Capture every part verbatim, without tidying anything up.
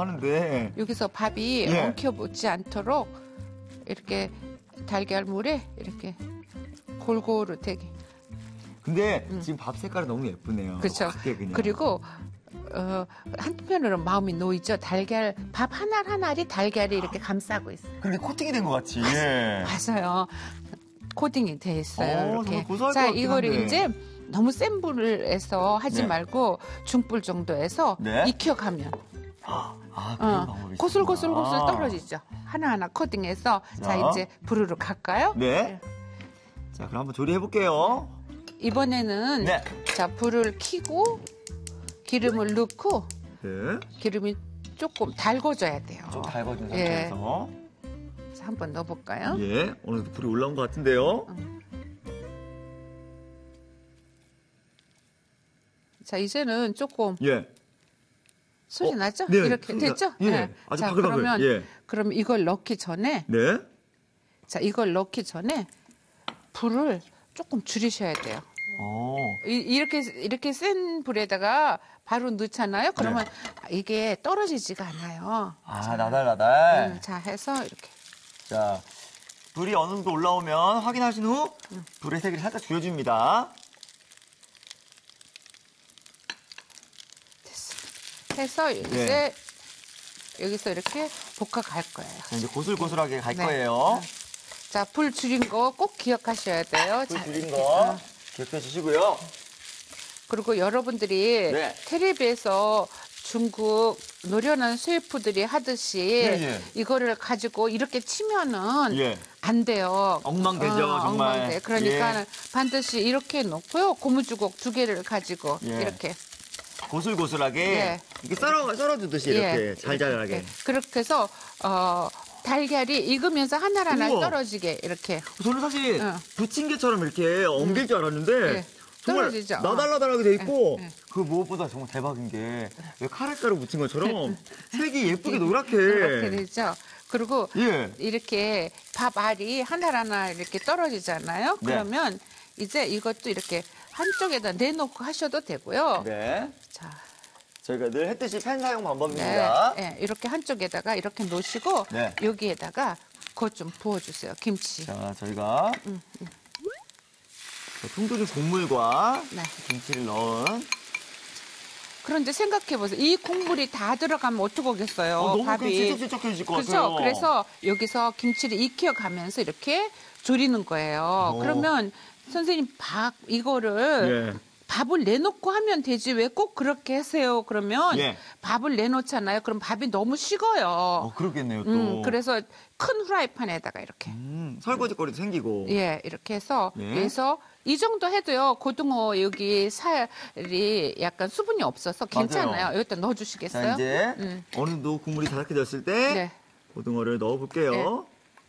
하는데. 여기서 밥이 예. 엉켜붙지 않도록 이렇게 달걀물에 이렇게 골고루 되게. 근데 음. 지금 밥 색깔이 너무 예쁘네요. 그렇죠. 그리고 어, 한편으로는 마음이 놓이죠. 달걀 밥 하나 하나를 달걀이 이렇게 감싸고 있어요. 그런데 코팅이 된 것 같이. 예. 맞아요. 코팅이 돼 있어요. 오, 이렇게. 고소할 자, 것 같긴 이거를 한데. 이제 너무 센 불을 해서 하지 네. 말고 중불 정도에서 네? 익혀가면 아, 그런 어, 방법이 고슬고슬고슬 떨어지죠. 하나하나 코팅해서 자, 자. 이제 불으로 갈까요? 네. 자, 그럼 한번 조리해 볼게요. 이번에는 네. 자, 불을 켜고 기름을 넣고 네. 기름이 조금 달궈져야 돼요. 좀 달궈진 예. 상태에서. 자, 한번 넣어볼까요? 예. 어느 정도 불이 올라온 것 같은데요. 음. 자, 이제는 조금 예. 소리 어? 나죠? 네, 이렇게 소리가- 됐죠? 예. 네. 아주 자, 바글바글. 그러면 예. 그럼 이걸 넣기 전에 네. 자, 이걸 넣기 전에 불을 조금 줄이셔야 돼요. 오. 이, 이렇게 이렇게 센 불에다가 바로 넣잖아요. 그러면 이게 떨어지지가 않아요. 아, 나달나달. 음, 자, 해서 이렇게. 자, 불이 어느 정도 올라오면 확인하신 후 불의 세기를 살짝 줄여줍니다. 됐어. 해서 이제 여기서 이렇게 볶아 갈 거예요. 자, 이제 고슬고슬하게 갈 네. 거예요. 자, 불 줄인 거 꼭 기억하셔야 돼요. 불 자, 줄인 이렇게. 거 어. 기억해 주시고요. 그리고 여러분들이 네. 텔레비에서 중국 노련한 셰프들이 하듯이 예, 예. 이거를 가지고 이렇게 치면은 예. 안 돼요. 엉망되죠, 어, 정말. 엉망돼. 그러니까 예. 반드시 이렇게 놓고요. 고무주걱 두 개를 가지고 예. 이렇게. 고슬고슬하게 예. 이렇게 썰어 썰어주듯이 이렇게 예, 잘잘하게. 이렇게. 그렇게 해서 어, 달걀이 익으면서 하나하나 우와. 떨어지게 이렇게. 저는 사실 어. 부침개처럼 이렇게 엉길 줄 알았는데 예. 정말 떨어지죠. 나달나달하게 돼 있고 예, 예. 그 무엇보다 정말 대박인 게 카레가루 묻힌 것처럼 색이 예쁘게 노랗게. 이렇게 되죠. 그리고 예. 이렇게 밥 알이 하나하나 이렇게 떨어지잖아요. 네. 그러면 이제 이것도 이렇게 한쪽에다 내놓고 하셔도 되고요. 네. 자, 저희가 늘 했듯이 팬 사용 네, 방법입니다. 네, 이렇게 한쪽에다가 이렇게 놓으시고 네. 여기에다가 그것 좀 부어주세요. 김치. 자, 저희가 음, 음. 자, 통조림 국물과 네. 김치를 넣은. 그런데 생각해 보세요. 이 국물이 다 들어가면 어떡하겠어요. 어, 너무 밥이. 질척질척해질 것 그렇죠. 같아요. 그래서 여기서 김치를 익혀가면서 이렇게 졸이는 거예요. 어. 그러면 선생님 밥 이거를 예. 밥을 내놓고 하면 되지 왜 꼭 그렇게 하세요? 그러면 예. 밥을 내놓잖아요. 그럼 밥이 너무 식어요. 어, 그러겠네요, 또. 음, 그래서 큰 후라이팬에다가 이렇게 음, 설거지거리도 생기고. 예 이렇게 해서 예. 그래서 이 정도 해도요. 고등어 여기 살이 약간 수분이 없어서 괜찮아요. 맞아요. 여기다 넣어주시겠어요? 자, 이제 음. 어느 정도 국물이 자작해졌을 때 네. 고등어를 넣어볼게요.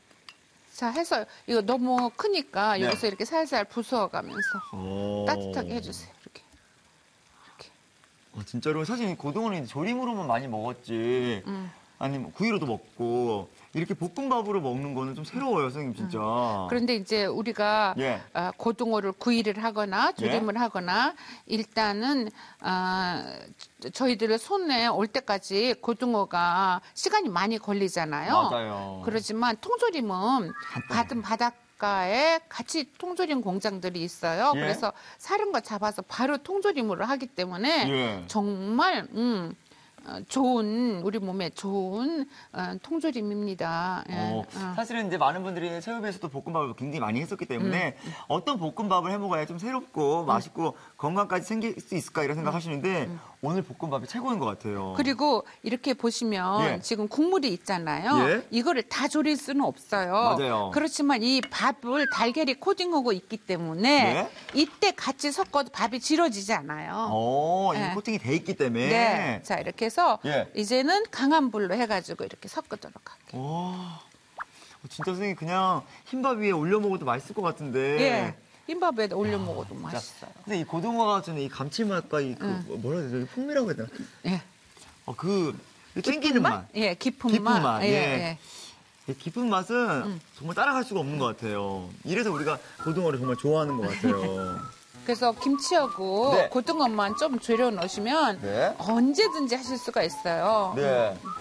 자 해서 이거 너무 크니까 네. 여기서 이렇게 살살 부숴가면서 오. 따뜻하게 해주세요. 이렇게. 이렇게. 어, 진짜로 사실 고등어는 조림으로만 많이 먹었지. 음. 아니면 구이로도 먹고 이렇게 볶음밥으로 먹는 거는 좀 새로워요, 선생님 진짜. 그런데 이제 우리가 예. 아, 고등어를 구이를 하거나 조림을 하거나 일단은 아, 저희들 손에 올 때까지 고등어가 시간이 많이 걸리잖아요. 맞아요. 그렇지만 통조림은 받은 바닷가에 같이 통조림 공장들이 있어요. 예. 그래서 사는 거 잡아서 바로 통조림으로 하기 때문에 예. 정말 음, 어, 좋은 우리 몸에 좋은 어, 통조림입니다. 예. 어, 어. 사실은 이제 많은 분들이 새우배에서도 볶음밥을 굉장히 많이 했었기 때문에 어떤 볶음밥을 해 먹어야 좀 새롭고 맛있고 건강까지 생길 수 있을까 이런 생각 하시는데 오늘 볶음밥이 최고인 것 같아요. 그리고 이렇게 보시면 예. 지금 국물이 있잖아요. 예. 이거를 다 졸일 수는 없어요. 맞아요. 그렇지만 이 밥을 달걀이 코팅하고 있기 때문에 네. 이때 같이 섞어도 밥이 질어지지 않아요. 어, 이 예. 코팅이 돼 있기 때문에. 네. 자, 이렇게 해서 예. 이제는 강한 불로 해가지고 이렇게 섞어도록 할게요. 와, 진짜 선생님 그냥 흰밥 위에 올려 먹어도 맛있을 것 같은데. 예. 흰밥에 올려 먹어도 맛있어요. 근데 이 고등어가 주는 이 감칠맛과 이 그 뭐라 해야 되죠? 이 풍미라고 해야 되나? 예. 어, 그 땡기는 맛. 예, 깊은, 깊은 맛. 맛, 예, 예. 예. 이 깊은 맛은 정말 따라갈 수가 없는 것 같아요. 이래서 우리가 고등어를 정말 좋아하는 것 같아요. 그래서 김치하고 네. 고등어만 좀 졸여 넣으시면 네. 언제든지 하실 수가 있어요. 네.